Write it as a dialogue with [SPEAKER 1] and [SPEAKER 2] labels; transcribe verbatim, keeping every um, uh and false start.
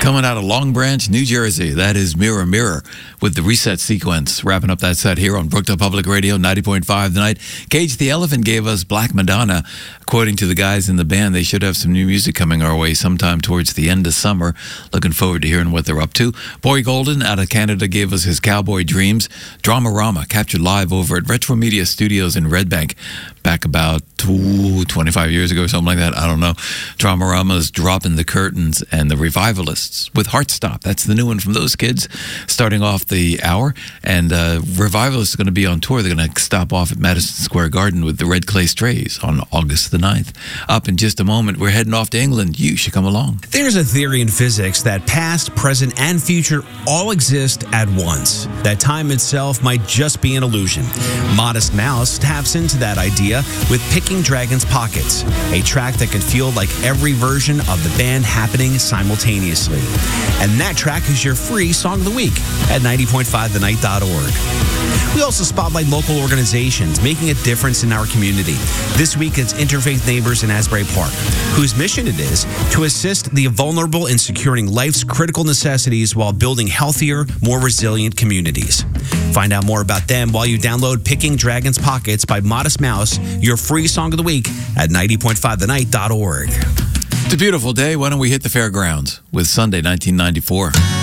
[SPEAKER 1] Coming out of Long Branch, New Jersey, that is Mirror Mirror with the Reset sequence. Wrapping up that set here on Brookdale Public Radio, ninety point five tonight. Cage the Elephant gave us Black Madonna. According to the guys in the band, they should have some new music coming our way sometime towards the end of summer. Looking forward to hearing what they're up to. Boy Golden out of Canada gave us his Cowboy Dreams. Dramarama, captured live over at Retro Media Studios in Red Bank back about ooh, twenty-five years ago or something like that. I don't know. Dramarama's Dropping the Curtains and the Revivalists with Heartstop. That's the new one from those kids starting off the hour. And uh, Revivalists are going to be on tour. They're going to stop off at Madison Square Garden with the Red Clay Strays on August the ninth. Up in just a moment, we're heading off to England. You should come along.
[SPEAKER 2] There's a theory in physics that past, present, and future all exist at once. That time itself might just be an illusion. Modest Mouse taps into that idea with Picking Dragon's Pockets, a track that can feel like every version of the band happening simultaneously. And that track is your free Song of the Week at ninety point five the night dot org. We also spotlight local organizations making a difference in our community. This week, it's Interfaith Neighbors in Asbury Park, whose mission it is to assist the vulnerable in securing life's critical necessities while building healthier, more resilient communities. Find out more about them while you download Picking Dragon's Pockets by Modest Mouse, your free Song of the Week at ninety point five the night dot org.
[SPEAKER 1] It's a beautiful day. Why don't we hit the fairgrounds with Sunday nineteen ninety-four?